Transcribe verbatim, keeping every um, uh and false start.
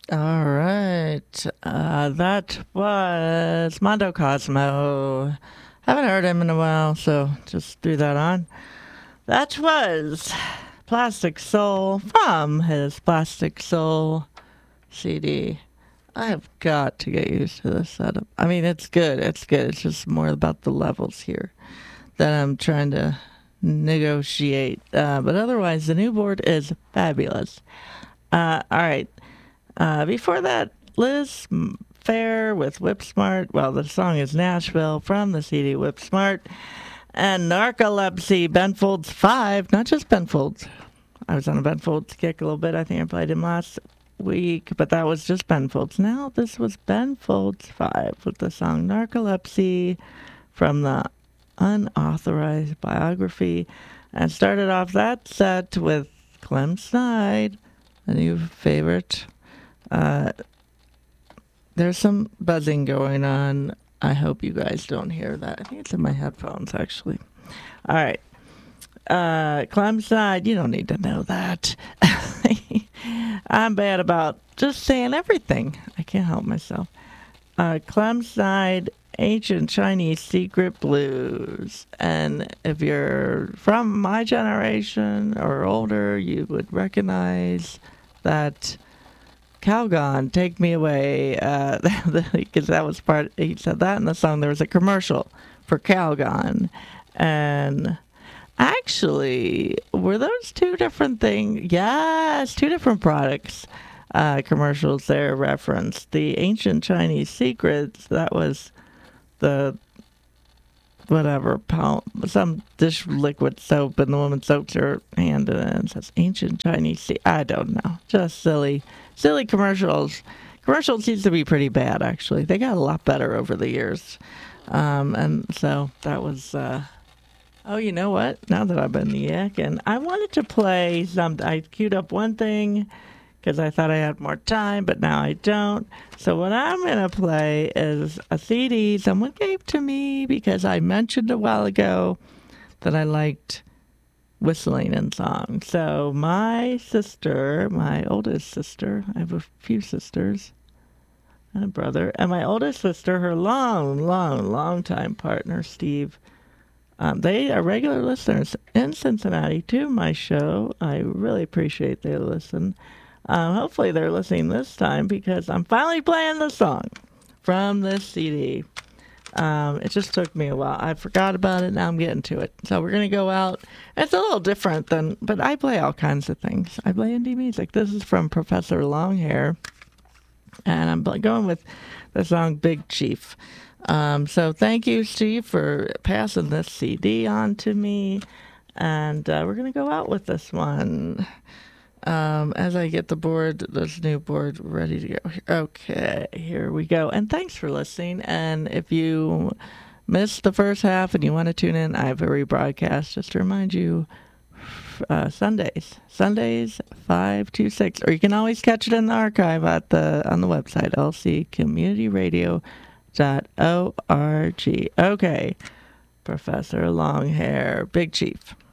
All right. Uh, that was Mondo Cosmo. Haven't heard him in a while, so just threw that on. That was Plastic Soul from his Plastic Soul C D. I've got to get used to this setup. I mean, it's good. It's good. It's just more about the levels here that I'm trying to negotiate. Uh, but otherwise, the new board is fabulous. Uh, all right. Uh, before that, Liz Fair with Whip Smart. Well, the song is Nashville from the C D Whip Smart. And Narcolepsy, Ben Folds five. Not just Ben Folds. I was on a Ben Folds kick a little bit. I think I played him last week, but that was just Ben Folds. Now this was Ben Folds five with the song Narcolepsy from the Unauthorized Biography. And started off that set with Clem Snide, a new favorite. Uh, there's some buzzing going on. I hope you guys don't hear that. I think it's in my headphones, actually. All right. Uh, Clem Snide, you don't need to know that. I'm bad about just saying everything. I can't help myself. Uh, Clem Snide, Ancient Chinese Secret Blues. And if you're from my generation or older, you would recognize that Calgon, Take Me Away, because uh, that was part, he said that in the song. There was a commercial for Calgon. And actually, were those two different things? Yes, two different products, uh, commercials there referenced. The Ancient Chinese Secrets, that was the, whatever, some dish liquid soap, and the woman soaks her hand in it and says, Ancient Chinese Secrets. I don't know. Just silly. Silly commercials. Commercials used to be pretty bad, actually. They got a lot better over the years. Um, and so that was, uh, oh, you know what? Now that I've been yakking, I wanted to play some, I queued up one thing because I thought I had more time, but now I don't. So what I'm going to play is a C D someone gave to me because I mentioned a while ago that I liked whistling in songs. So my sister, my oldest sister, I have a few sisters and a brother, and my oldest sister, her long, long, long time partner, Steve, um, they are regular listeners in Cincinnati to my show. I really appreciate they listen. Um, hopefully they're listening this time because I'm finally playing the song from this C D. Um, it just took me a while. I forgot about it. Now I'm getting to it. So we're going to go out. It's a little different than, but I play all kinds of things. I play indie music. This is from Professor Longhair. And I'm going with the song Big Chief. Um, so thank you, Steve, for passing this C D on to me. And uh, we're going to go out with this one. Um, as I get the board, this new board ready to go. Okay, here we go. And thanks for listening. And if you missed the first half and you want to tune in, I have a rebroadcast just to remind you, uh, Sundays, Sundays, five to six, or you can always catch it in the archive at the, on the website, l c community radio dot org. Okay, Professor Longhair, Big Chief.